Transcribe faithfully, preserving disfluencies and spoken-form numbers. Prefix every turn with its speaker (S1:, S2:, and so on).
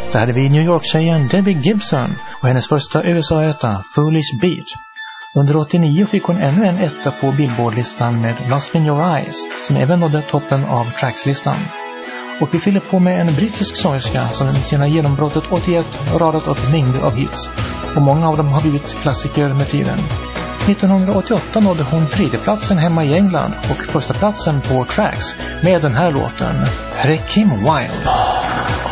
S1: Där hade vi New York-tjejen Debbie Gibson och hennes första U S A-etta Foolish Beat. Under åttionio fick hon ännu en etta på Billboard-listan med Lost in Your Eyes, som även nådde toppen av Tracks-listan. Och vi fyller på med en brittisk sångerska som i sina genombrottet åttioett radat upp mängder av hits. Och många av dem har blivit klassiker med tiden. nittonhundraåttioåtta nådde hon tredjeplatsen hemma i England och första platsen på Tracks med den här låten. Här är Kim Wilde.